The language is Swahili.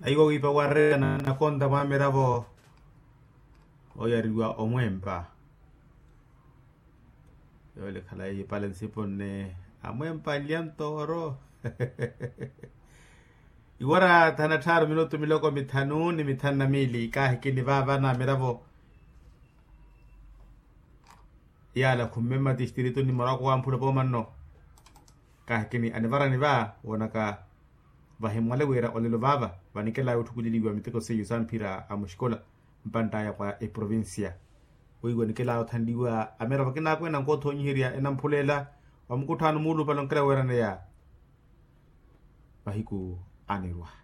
aigo ipa warre na konda mameravo oyariwa omwempa yole kala i palensipone amwempa liantoro iwara tana 3 minuto miloko mitanu ni mitana mili kahikini baba na meravo yala kumema distrito ni morako ampula pomano kahikini anivara ni ba wonaka bahimwale wera olelo baba banikela utukujiliwa miteko se yusampira amushkola mpantaya kwa e provincia oigo nikela othandiwa amera bakina kwena ngotho nyihiria enampulela wamukutano mulu balonkela wera ne ya bahiku anirwa